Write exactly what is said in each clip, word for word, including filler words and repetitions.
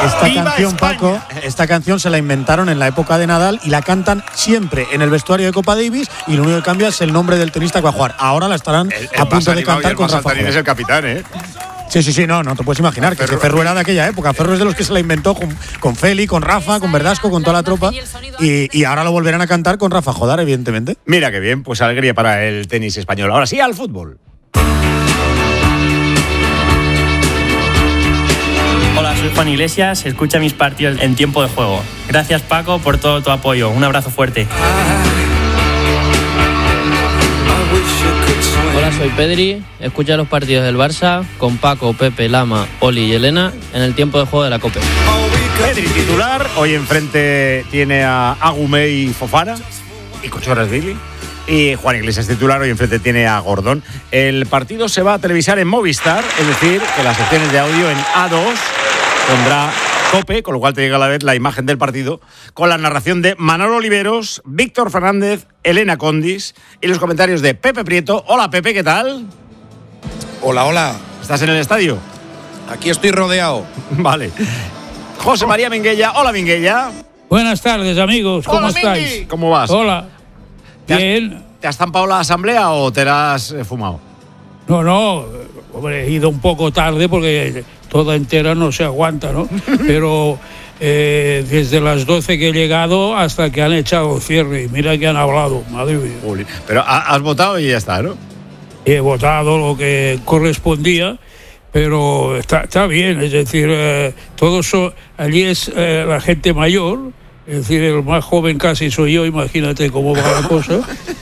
Esta ¡Viva canción, España! Paco, esta canción se la inventaron en la época de Nadal y la cantan siempre en el vestuario de Copa Davis y lo único que cambia es el nombre del tenista que va a jugar. Ahora la estarán El, el a punto de cantar con Rafa Santarín es el capitán, ¿eh? Sí, sí, sí, no, no te puedes imaginar que Ferro, Ferro era de aquella época. Ferro es de los que se la inventó con, con Feli, con Rafa, con Verdasco, con toda la tropa. Y, y ahora lo volverán a cantar con Rafa Jodar, evidentemente. Mira qué bien, pues alegría para el tenis español. Ahora sí, al fútbol. Hola, soy Juan Iglesias, escucha mis partidos en tiempo de juego. Gracias, Paco, por todo tu apoyo. Un abrazo fuerte. Hola, soy Pedri, escucha los partidos del Barça con Paco, Pepe, Lama, Oli y Elena en el tiempo de juego de la Copa. Pedri titular, hoy enfrente tiene a Agumé y Fofana y Cochorras Billy. Y Juan Iglesias titular, hoy enfrente tiene a Gordón. El partido se va a televisar en Movistar, es decir, que las secciones de audio en A dos pondrá Cope, con lo cual te llega a la vez la imagen del partido, con la narración de Manolo Oliveros, Víctor Fernández, Elena Condis y los comentarios de Pepe Prieto. Hola Pepe, ¿qué tal? Hola, hola. ¿Estás en el estadio? Aquí estoy rodeado. Vale. José María Minguella. Hola Minguella. Buenas tardes, amigos. ¿Cómo Hola, estáis? Mingui. ¿Cómo vas? Hola. ¿Te has, Bien. ¿Te has zampado la asamblea o te la has eh, fumado? No, no. Hombre, he ido un poco tarde porque toda entera no se aguanta, ¿no? Pero eh, desde las doce que he llegado hasta que han echado cierre. Y mira que han hablado, madre mía. Uli. Pero ha- has votado y ya está, ¿no? He votado lo que correspondía, pero está, está bien. Es decir, eh, todos son, allí es eh, la gente mayor. Es decir, el más joven casi soy yo, imagínate cómo va la cosa.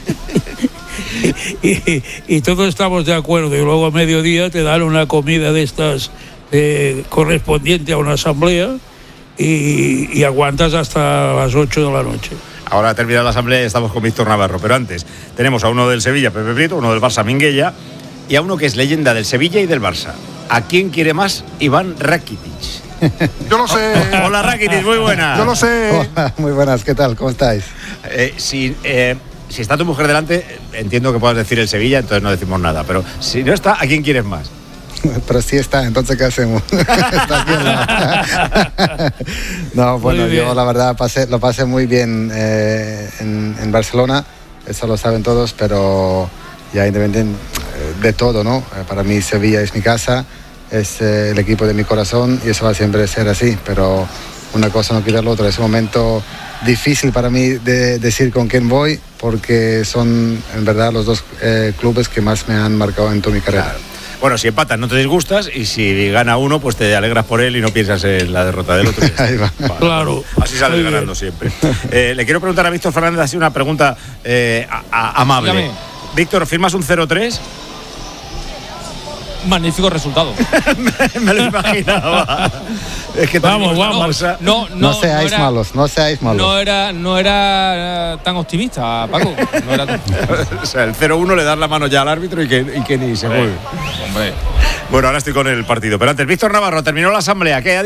y, y, y todos estamos de acuerdo. Y luego a mediodía te dan una comida de estas eh, correspondiente a una asamblea y, y aguantas hasta las ocho de la noche. Ahora termina la asamblea y estamos con Víctor Navarro. Pero antes tenemos a uno del Sevilla, Pepe Prieto, uno del Barça, Minguella, y a uno que es leyenda del Sevilla y del Barça. ¿A quién quiere más? Iván Rakitic. Yo lo sé. Hola Rakitic, muy buenas. Yo lo sé. Hola, muy buenas, ¿qué tal? ¿Cómo estáis? Eh, si, eh, si está tu mujer delante, entiendo que puedas decir el Sevilla, entonces no decimos nada. Pero si no está, ¿a quién quieres más? Pero sí está, entonces ¿qué hacemos? Está aquí al lado. No, bueno, yo la verdad pasé, lo pasé muy bien eh, en, en Barcelona, eso lo saben todos, pero ya independientemente de todo, ¿no? Para mí Sevilla es mi casa, es eh, el equipo de mi corazón y eso va a siempre ser así, pero una cosa no quita la otra. Es un momento difícil para mí de decir con quién voy, porque son en verdad los dos eh, clubes que más me han marcado en toda mi carrera. Claro. Bueno, si empatas no te disgustas y si gana uno, pues te alegras por él y no piensas en la derrota del otro. Ahí va. Vale. Claro. Así sales Muy ganando bien. siempre. Eh, le quiero preguntar a Víctor Fernández así una pregunta eh, a- a- amable. Dígame. Víctor, ¿firmas un cero tres? Magnífico resultado. Me lo imaginaba. Es que Vamos, tenemos una vamos. cosa- No, no, No seáis no era, malos, no seáis malos. No era, no era eh, tan optimista, Paco. No era tan... O sea, el cero uno le das la mano ya al árbitro y que, y que ni se mueve. Hombre. Bueno, ahora estoy con el partido. Pero antes, Víctor Navarro, terminó la asamblea. ¿Qué ha